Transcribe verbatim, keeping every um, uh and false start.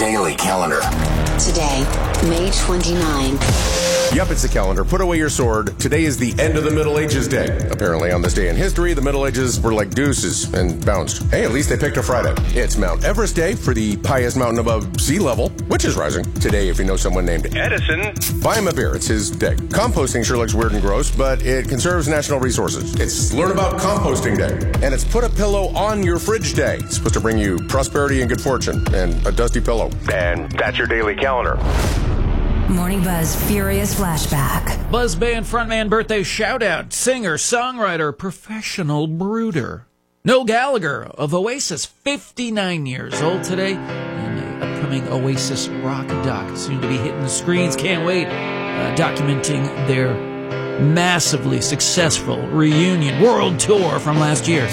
daily calendar. Today, May twenty-ninth. Yep, it's the calendar. Put away your sword. Today is the end of the Middle Ages day. Apparently, on this day in history, the Middle Ages were like deuces and bounced. Hey, at least they picked a Friday. It's Mount Everest Day for the highest mountain above sea level, which is rising. Today, if you know someone named Edison, buy him a beer. It's his day. Composting sure looks weird and gross, but it conserves national resources. It's Learn About Composting Day. And it's Put a Pillow on Your Fridge Day. It's supposed to bring you prosperity and good fortune and a dusty pillow. And that's your daily calendar. Morning Buzz Furious Flashback. Buzz Band frontman birthday shout-out. Singer, songwriter, professional brooder. Noel Gallagher of Oasis, fifty-nine years old today. And an upcoming Oasis rock doc soon to be hitting the screens. Can't wait. Uh, documenting their massively successful reunion world tour from last year.